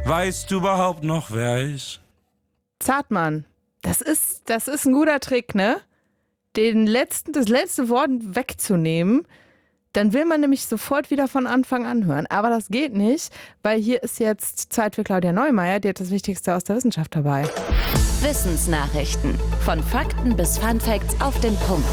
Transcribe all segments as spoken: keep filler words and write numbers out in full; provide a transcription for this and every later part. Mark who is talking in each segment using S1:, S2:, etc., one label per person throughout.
S1: Weißt du überhaupt noch, wer ist?
S2: Zartmann. Das ist, das ist ein guter Trick, ne? Den letzten, das letzte Wort wegzunehmen, dann will man nämlich sofort wieder von Anfang an hören. Aber das geht nicht, weil hier ist jetzt Zeit für Claudia Neumeier, die hat das Wichtigste aus der Wissenschaft dabei.
S3: Wissensnachrichten. Von Fakten bis Funfacts auf den Punkt.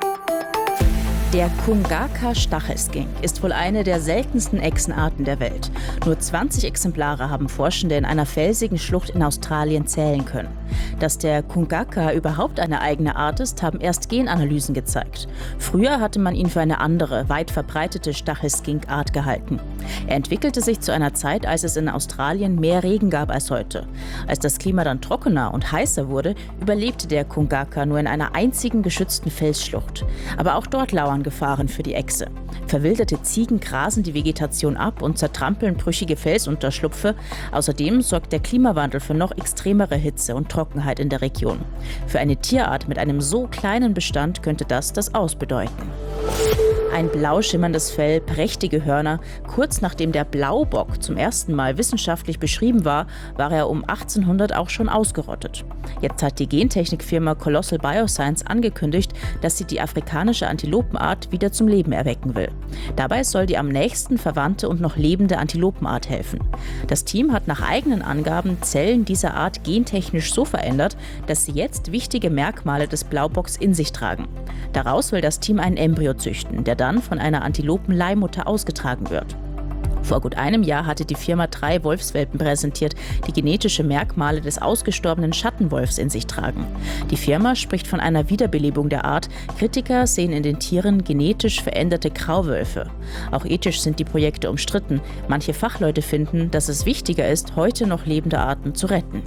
S3: Der Kungaka-Stachelskink ist wohl eine der seltensten Echsenarten der Welt. Nur zwanzig Exemplare haben Forschende in einer felsigen Schlucht in Australien zählen können. Dass der Kungaka überhaupt eine eigene Art ist, haben erst Genanalysen gezeigt. Früher hatte man ihn für eine andere, weit verbreitete Stachelskink-Art gehalten. Er entwickelte sich zu einer Zeit, als es in Australien mehr Regen gab als heute. Als das Klima dann trockener und heißer wurde, überlebte der Kungaka nur in einer einzigen geschützten Felsschlucht. Aber auch dort lauern Gefahren für die Echse. Verwilderte Ziegen grasen die Vegetation ab und zertrampeln brüchige Felsunterschlupfe. Außerdem sorgt der Klimawandel für noch extremere Hitze und Trockenheit in der Region. Für eine Tierart mit einem so kleinen Bestand könnte das das Aus bedeuten. Ein blau schimmerndes Fell, prächtige Hörner. Kurz nachdem der Blaubock zum ersten Mal wissenschaftlich beschrieben war, war er um achtzehnhundert auch schon ausgerottet. Jetzt hat die Gentechnikfirma Colossal Bioscience angekündigt, dass sie die afrikanische Antilopenart wieder zum Leben erwecken will. Dabei soll die am nächsten verwandte und noch lebende Antilopenart helfen. Das Team hat nach eigenen Angaben Zellen dieser Art gentechnisch so verändert, dass sie jetzt wichtige Merkmale des Blaubocks in sich tragen. Daraus will das Team ein Embryo züchten, der dann von einer Antilopenleihmutter ausgetragen wird. Vor gut einem Jahr hatte die Firma drei Wolfswelpen präsentiert, die genetische Merkmale des ausgestorbenen Schattenwolfs in sich tragen. Die Firma spricht von einer Wiederbelebung der Art. Kritiker sehen in den Tieren genetisch veränderte Grauwölfe. Auch ethisch sind die Projekte umstritten. Manche Fachleute finden, dass es wichtiger ist, heute noch lebende Arten zu retten.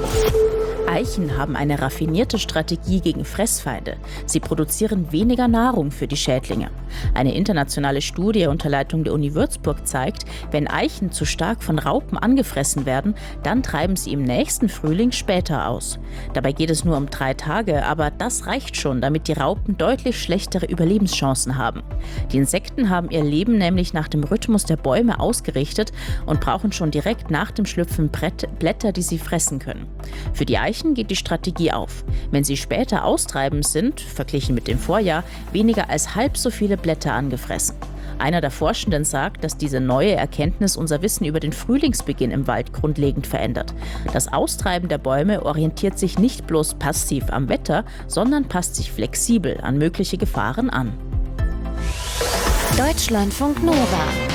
S3: Eichen haben eine raffinierte Strategie gegen Fressfeinde. Sie produzieren weniger Nahrung für die Schädlinge. Eine internationale Studie unter Leitung der Uni Würzburg zeigt, wenn Eichen zu stark von Raupen angefressen werden, dann treiben sie im nächsten Frühling später aus. Dabei geht es nur um drei Tage, aber das reicht schon, damit die Raupen deutlich schlechtere Überlebenschancen haben. Die Insekten haben ihr Leben nämlich nach dem Rhythmus der Bäume ausgerichtet und brauchen schon direkt nach dem Schlüpfen Brett, Blätter, die sie fressen können. Für die Eichen geht die Strategie auf. Wenn sie später austreibend sind, verglichen mit dem Vorjahr, weniger als halb so viele Blätter angefressen. Einer der Forschenden sagt, dass diese neue Erkenntnis unser Wissen über den Frühlingsbeginn im Wald grundlegend verändert. Das Austreiben der Bäume orientiert sich nicht bloß passiv am Wetter, sondern passt sich flexibel an mögliche Gefahren an. Deutschlandfunk Nova